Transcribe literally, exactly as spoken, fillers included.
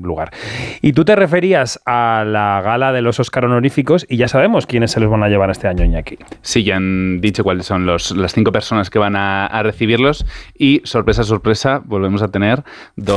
lugar. Y tú te referías a la gala de los Oscar honoríficos y ya sabemos quiénes se los van a llevar este año, Iñaki. Sí, ya han dicho cuáles son los, las cinco personas que van a, a recibirlos y, sorpresa, sorpresa, volvemos a tener dos